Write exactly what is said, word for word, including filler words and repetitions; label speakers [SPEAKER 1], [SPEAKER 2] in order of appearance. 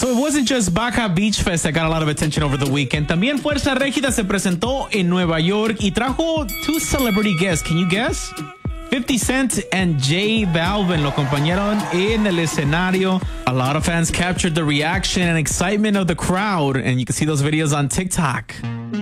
[SPEAKER 1] So it wasn't just Baja Beach Fest that got a lot of attention over the weekend. También Fuerza Régida se presentó en Nueva York y trajo two celebrity guests. Can you guess? fifty Cent and J Balvin lo acompañaron en el escenario. A lot of fans captured the reaction and excitement of the crowd, and you can see those videos on TikTok.